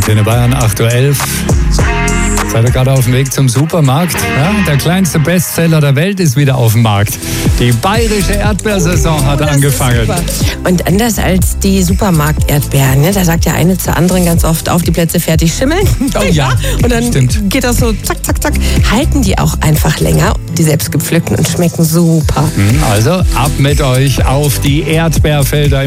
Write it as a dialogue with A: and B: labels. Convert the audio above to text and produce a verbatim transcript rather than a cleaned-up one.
A: Antenne Bayern acht Uhr elf. Seid ihr gerade auf dem Weg zum Supermarkt? Ja, der kleinste Bestseller der Welt ist wieder auf dem Markt. Die bayerische Erdbeersaison hat
B: Oh, das
A: angefangen.
B: ist super. Und anders als die Supermarkt-Erdbeeren, ne? Da sagt ja eine zur anderen ganz oft, auf die Plätze fertig schimmeln.
A: Oh ja,
B: und dann
A: stimmt.
B: geht das so zack, zack, zack. Halten die auch einfach länger, die selbstgepflückten, und schmecken super.
A: Also ab mit euch auf die Erdbeerfelder